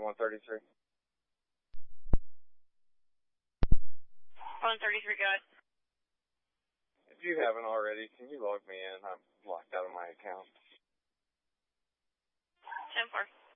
at 133. 133, go ahead. If you haven't already, can you log me in? I'm locked out of my account. 10-4.